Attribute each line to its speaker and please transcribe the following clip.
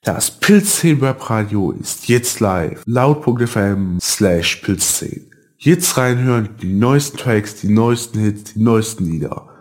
Speaker 1: Das Pilz10 Webradio ist jetzt live. Laut.fm/Pilz10. Jetzt reinhören, die neuesten Tracks, die neuesten Hits, die neuesten Lieder.